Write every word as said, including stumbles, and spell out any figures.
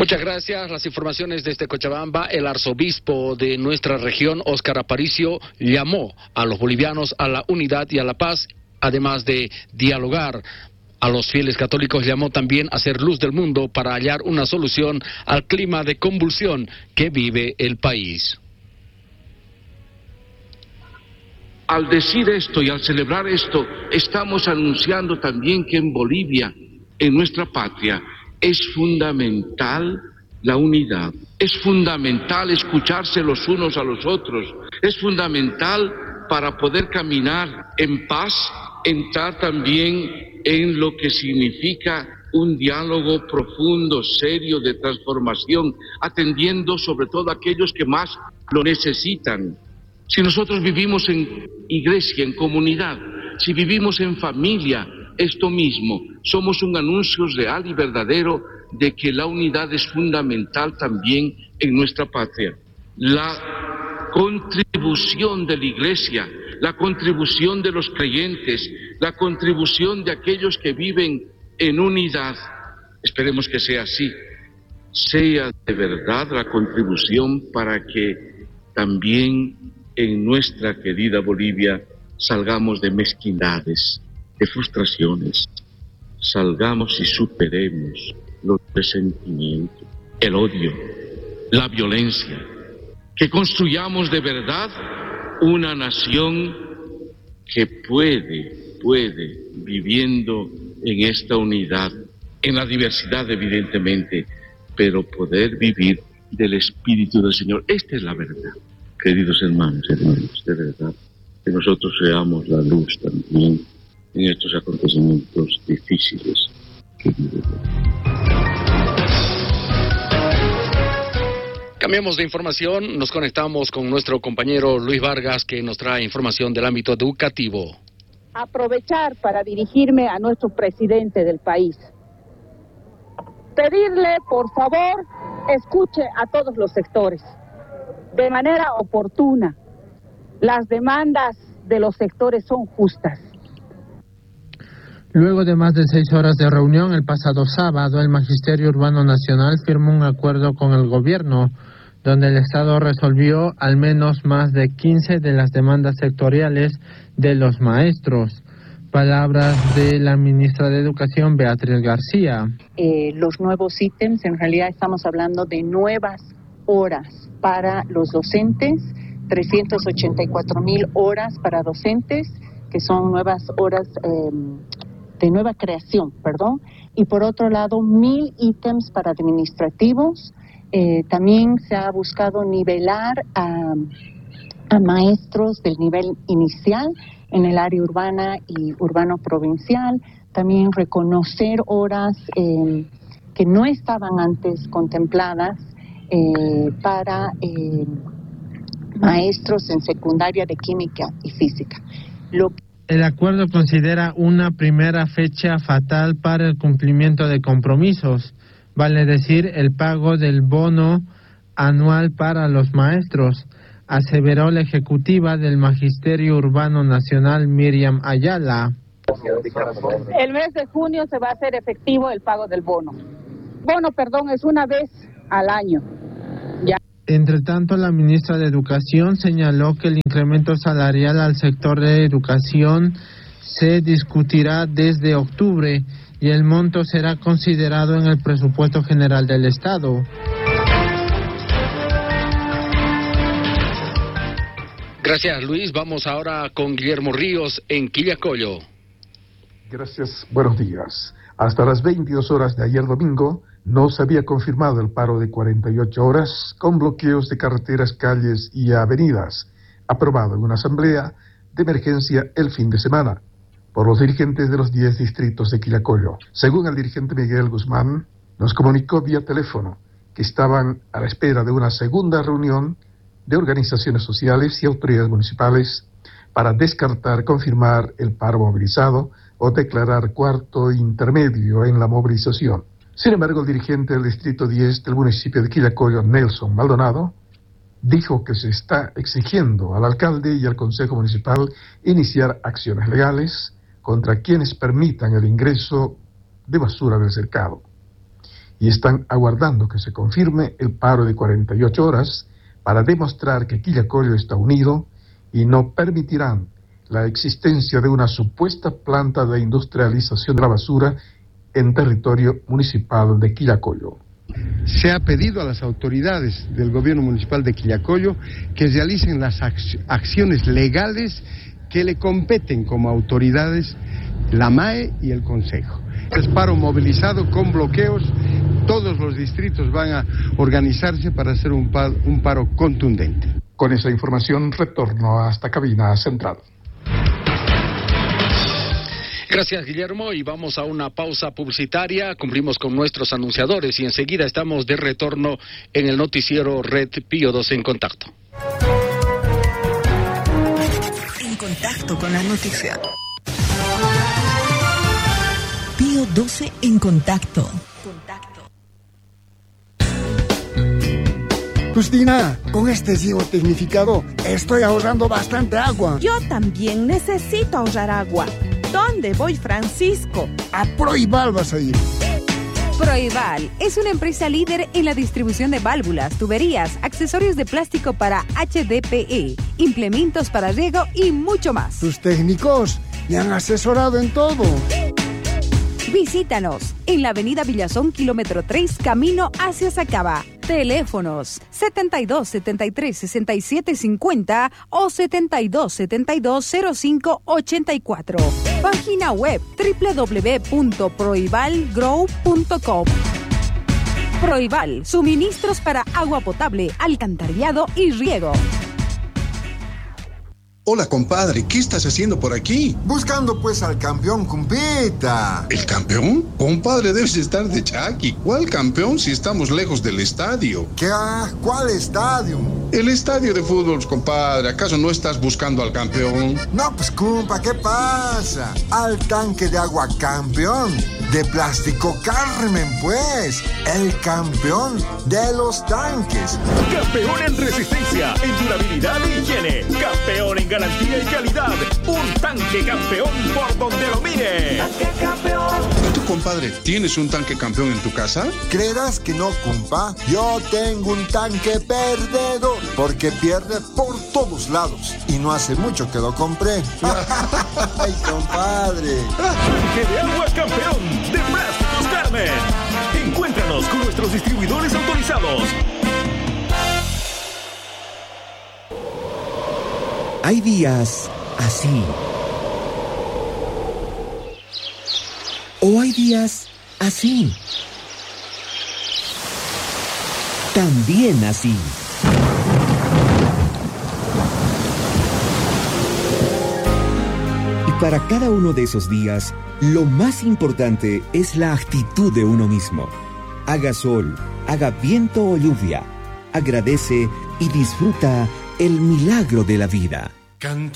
Muchas gracias. Las informaciones desde Cochabamba. El arzobispo de nuestra región, Óscar Aparicio, llamó a los bolivianos a la unidad y a la paz, además de dialogar. A los fieles católicos llamó también a ser luz del mundo para hallar una solución al clima de convulsión que vive el país. Al decir esto y al celebrar esto, estamos anunciando también que en Bolivia, en nuestra patria, es fundamental la unidad, es fundamental escucharse los unos a los otros, es fundamental para poder caminar en paz, entrar también en lo que significa un diálogo profundo, serio, de transformación, atendiendo sobre todo a aquellos que más lo necesitan. Si nosotros vivimos en iglesia, en comunidad, si vivimos en familia, esto mismo, somos un anuncio real y verdadero de que la unidad es fundamental también en nuestra patria. La contribución de la iglesia, la contribución de los creyentes, la contribución de aquellos que viven en unidad, esperemos que sea así, sea de verdad la contribución para que también en nuestra querida Bolivia salgamos de mezquindades, de frustraciones, salgamos y superemos los resentimientos, el odio, la violencia, que construyamos de verdad una nación que puede, puede, viviendo en esta unidad, en la diversidad evidentemente, pero poder vivir del Espíritu del Señor. Esta es la verdad. Queridos hermanos, hermanos, de verdad, que nosotros seamos la luz también en estos acontecimientos difíciles que vivimos. Cambiamos de información, nos conectamos con nuestro compañero Luis Vargas, que nos trae información del ámbito educativo. Aprovechar para dirigirme a nuestro presidente del país. Pedirle, por favor, escuche a todos los sectores, de manera oportuna. Las demandas de los sectores son justas. Luego de más de seis horas de reunión, el pasado sábado, el Magisterio Urbano Nacional firmó un acuerdo con el gobierno, donde el Estado resolvió al menos más de quince de las demandas sectoriales de los maestros. Palabras de la ministra de Educación, Beatriz García. Eh, los nuevos ítems, en realidad estamos hablando de nuevas horas para los docentes, trescientas ochenta y cuatro mil horas para docentes, que son nuevas horas eh, de nueva creación, perdón, y por otro lado, mil ítems para administrativos. Eh, también se ha buscado nivelar a, a maestros del nivel inicial en el área urbana y urbano provincial, también reconocer horas eh, que no estaban antes contempladas eh, para eh, maestros en secundaria de química y física. Lo que El acuerdo considera una primera fecha fatal para el cumplimiento de compromisos, vale decir, el pago del bono anual para los maestros, aseveró la ejecutiva del Magisterio Urbano Nacional, Miriam Ayala. El mes de junio se va a hacer efectivo el pago del bono. Bono, perdón, es una vez al año. Ya. Entre tanto, la ministra de Educación señaló que el incremento salarial al sector de educación se discutirá desde octubre y el monto será considerado en el presupuesto general del Estado. Gracias, Luis. Vamos ahora con Guillermo Ríos en Quillacollo. Gracias, buenos días. Hasta las veintidós horas de ayer domingo no se había confirmado el paro de cuarenta y ocho horas con bloqueos de carreteras, calles y avenidas, aprobado en una asamblea de emergencia el fin de semana por los dirigentes de los diez distritos de Quillacollo. Según el dirigente Miguel Guzmán, nos comunicó vía teléfono que estaban a la espera de una segunda reunión de organizaciones sociales y autoridades municipales para descartar, confirmar el paro movilizado o declarar cuarto intermedio en la movilización. Sin embargo, el dirigente del distrito diez del municipio de Quillacollo, Nelson Maldonado, dijo que se está exigiendo al alcalde y al consejo municipal iniciar acciones legales contra quienes permitan el ingreso de basura del cercado. y están aguardando que se confirme el paro de cuarenta y ocho horas para demostrar que Quillacollo está unido y no permitirán la existencia de una supuesta planta de industrialización de la basura en territorio municipal de Quillacollo. Se ha pedido a las autoridades del gobierno municipal de Quillacollo que realicen las acciones legales que le competen como autoridades la M A E y el Consejo. Es paro movilizado con bloqueos, todos los distritos van a organizarse para hacer un paro, un paro contundente. Con esa información retorno hasta cabina central. Gracias, Guillermo, y vamos a una pausa publicitaria. Cumplimos con nuestros anunciadores y enseguida estamos de retorno en el noticiero Red Pío doce en contacto. En contacto con la noticia. Pío doce en contacto. Contacto. Justina, con este ciego tecnificado estoy ahorrando bastante agua. Yo también necesito ahorrar agua. ¿Dónde voy, Francisco? A Proibal vas a ir. Proibal es una empresa líder en la distribución de válvulas, tuberías, accesorios de plástico para H D P E, implementos para riego y mucho más. Tus técnicos me han asesorado en todo. Visítanos en la avenida Villazón, kilómetro tres, camino hacia Sacaba. Teléfonos setenta y dos, setenta y tres, sesenta y siete cincuenta o setenta y dos, setenta y dos, cero cinco ochenta y cuatro. Página web doble u doble u doble u punto proibal grow punto com. Proibal, suministros para agua potable, alcantarillado y riego. Hola, compadre, ¿qué estás haciendo por aquí? Buscando pues al campeón, compita. ¿El campeón? Compadre, debes estar de chaki. ¿Cuál campeón si estamos lejos del estadio? ¿Qué? ¿Cuál estadio? El estadio de fútbol, compadre. ¿Acaso no estás buscando al campeón? No, pues, compa, ¿qué pasa? Al tanque de agua campeón. De Plástico Carmen, pues. El campeón de los tanques. Campeón en resistencia, en durabilidad e higiene. Campeón en garantía y calidad. Un tanque campeón por donde lo mire. Tanque campeón. ¿Tú, compadre, tienes un tanque campeón en tu casa? ¿Creerás que no, compa? Yo tengo un tanque perdedor, porque pierde por todos lados. Y no hace mucho que lo compré. ¡Ay, compadre! Tanque de agua campeón de Plásticos Carmen. Encuéntranos con nuestros distribuidores autorizados. Hay días así. O hay días así. También así. Y para cada uno de esos días, lo más importante es la actitud de uno mismo. Haga sol, haga viento o lluvia. Agradece y disfruta el milagro de la vida.